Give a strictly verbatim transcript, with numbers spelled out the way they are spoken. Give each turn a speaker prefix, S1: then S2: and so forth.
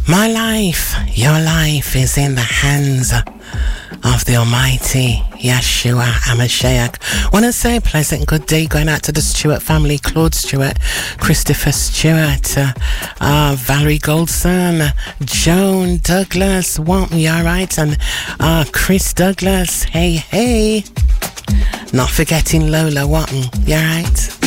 S1: My life, your life is in the hands of the Almighty Yeshua HaMashiach. Want to say a pleasant good day going out to the Stewart family, Claude Stewart, Christopher Stewart, uh, uh, Valerie Goldson, Joan Douglas, want me alright, and uh, Chris Douglas, hey hey. Not forgetting Lola, want me, you alright?